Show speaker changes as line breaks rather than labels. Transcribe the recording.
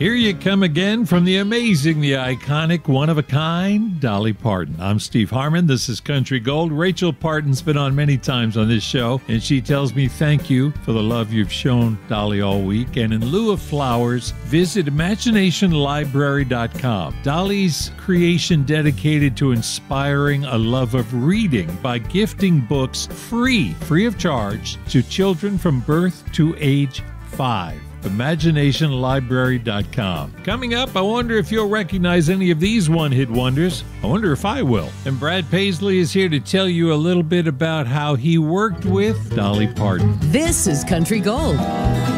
Here you come again from the amazing, the iconic, one-of-a-kind Dolly Parton. I'm Steve Harmon. This is Country Gold. Rachel Parton's been on many times on this show, and she tells me thank you for the love you've shown Dolly all week. And in lieu of flowers, visit imaginationlibrary.com. Dolly's creation dedicated to inspiring a love of reading by gifting books free of charge to children from birth to age 5. imaginationlibrary.com. Coming up, I wonder if you'll recognize any of these one-hit wonders. I wonder if I will. And Brad Paisley is here to tell you a little bit about how he worked with Dolly Parton.
This is Country Gold.